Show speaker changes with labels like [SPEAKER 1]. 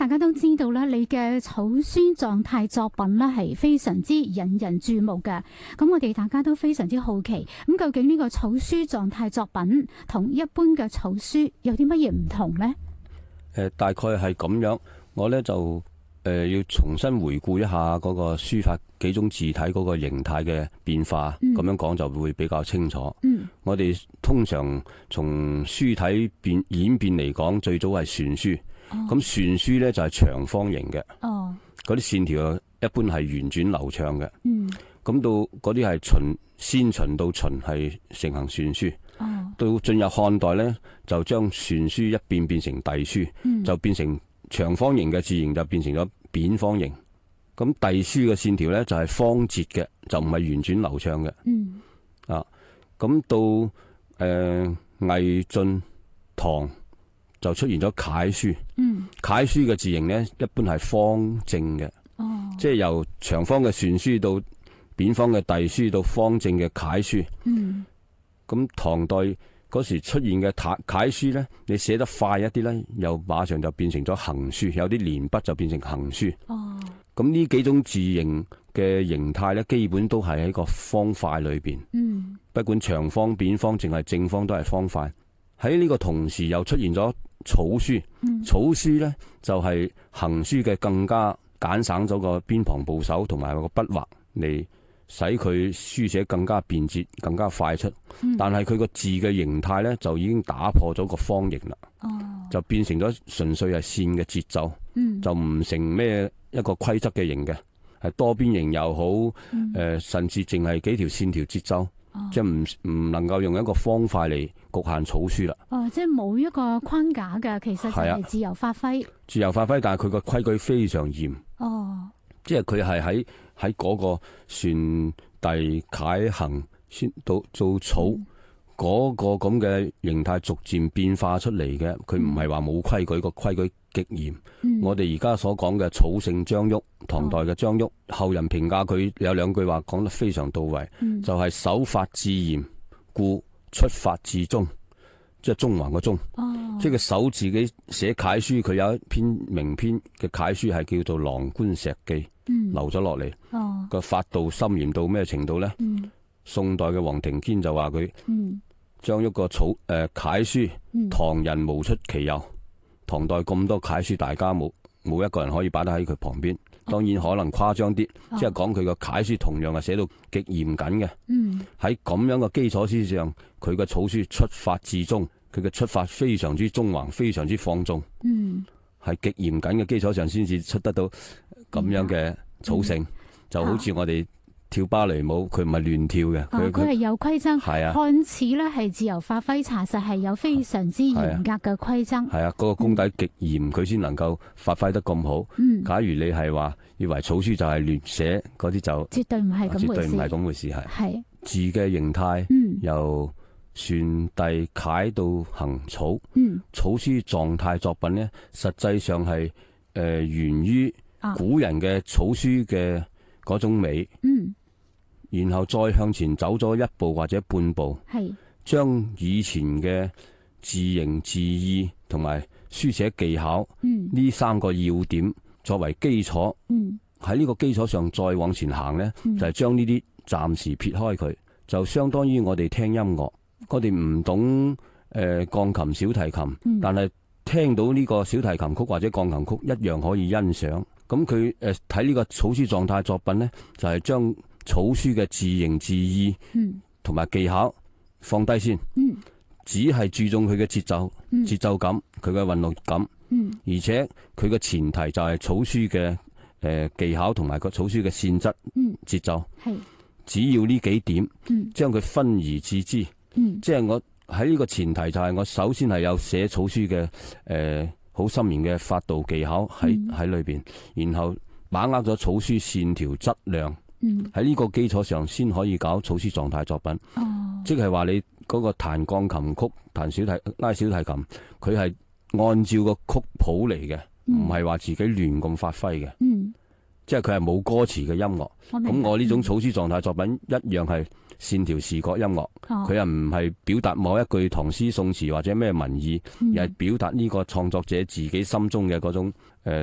[SPEAKER 1] 大家都知道咧，你嘅草書狀態作品咧係非常之引人注目嘅。咁我哋大家都非常之好奇，咁究竟呢個草書狀態作品同一般嘅草書有啲乜嘢唔同呢？
[SPEAKER 2] 大概係咁樣，我呢就要重新回顧一下嗰個書法幾種字體嗰個形態嘅變化，咁樣講就會比較清楚。我哋通常從書體演變嚟講，最早係篆書。咁篆書呢就係長方形嘅，嗰啲線條一般係圓轉流暢嘅。咁到嗰啲係先秦到秦係盛行篆書，到進入漢代呢，就將篆書一變成隸書，就變成長方形嘅字形就變成咗扁方形。咁隸書嘅線條呢，就係方折嘅，就唔係圓轉流暢嘅。咁到魏晉唐就出現咗楷書。楷書嘅字形呢，一般係方正嘅，即係由長方嘅篆書到扁方嘅隸書到方正嘅楷書。咁唐代嗰時出現嘅楷書呢，你寫得快一啲呢，又馬上就變成咗行書，有啲連筆就變成行書。咁呢幾種字形嘅形態呢，基本都係喺個方塊裏邊。不管長方、扁方，淨係正方都係方塊。喺呢個同時又出現咗草書。草書呢，就係行書嘅更加簡省咗個邊旁部首同埋個筆畫，嚟使佢書寫更加便捷、更加快出。但係佢個字嘅形態呢，就已經打破咗個方形啦。就變成咗純粹係線嘅節奏，就唔成咩一個規則嘅形嘅，係多邊形又好，甚至淨係幾條線條節奏。即係唔能夠用一個方塊嚟局限草書啦。即係冇一個框架嘅，其實就係自由發揮。自由發揮，但係佢個規矩非常嚴。即係佢係喺嗰個篆隸楷行先到做草嗰個咁嘅形態逐漸變化出嚟嘅。佢唔係話冇規矩，個規矩極嚴。我哋而家所講嘅草聖張旭，唐代嘅張旭，後人評價佢有兩句話講得非常到位，就係守法至嚴，故出法至忠，即係中橫個忠。即係佢守自己寫楷書，佢有一篇名篇嘅楷書係叫做《郎官石記》，留咗落嚟。個法度森嚴到咩程度呢？宋代嘅黃庭堅就話佢將一個楷書，唐人無出其右。唐代咁多楷書，大家冇一個人可以擺得喺佢旁邊。當然可能誇張啲，即係講佢個楷書同樣係寫到極嚴謹嘅。喺咁樣嘅基礎之上，佢嘅草書出法至忠，佢嘅出法非常之中橫，非常之放縱。係極嚴謹嘅基礎上先至出得到咁樣嘅草聖。就好似我哋跳芭蕾舞，佢唔係亂跳嘅，佢
[SPEAKER 1] 係有規則。看似咧係自由發揮，查實係有非常之嚴格嘅規則。嗰
[SPEAKER 2] 個功底極嚴，佢先能夠發揮得咁好。假如你係話以為草書就係亂寫，嗰啲就
[SPEAKER 1] 絕對唔係咁回事。
[SPEAKER 2] 絕對唔係咁回事。係字嘅形態，由篆隸楷到行草，草書狀態作品呢，實際上係源於古人嘅草書嘅嗰種美。然後再向前走咗一步或者半步，將以前嘅字形字意同埋書寫技巧呢三個要點作為基礎，喺呢個基礎上再往前行呢，就係將呢啲暫時撇開佢，就相當於我哋聽音樂，我哋唔懂鋼琴小提琴，但係聽到呢個小提琴曲或者鋼琴曲一樣可以欣賞。咁佢睇呢個草書狀態作品呢，就係將草書嘅字形字意同埋技巧放低先，只係注重佢嘅節奏感，佢嘅韻律感，而且佢嘅前提就係草書嘅技巧同埋個草書嘅線質節奏。只要呢幾點，將佢分而治之，即係我喺呢個前提就係我首先係有寫草書嘅好深遠嘅法度技巧喺裏邊，然後把握咗草書線條質量。喺呢個基礎上先可以搞草書狀態作品。即係話你嗰個彈鋼琴曲、彈拉小提琴，佢係按照個曲譜嚟嘅，唔係話自己亂咁發揮嘅。即係佢係冇歌詞嘅音樂。咁我呢種草書狀態作品一樣係線條視覺音樂，佢又唔係表達某一句唐詩宋詞或者咩文意，而係表達呢個創作者自己心中嘅嗰種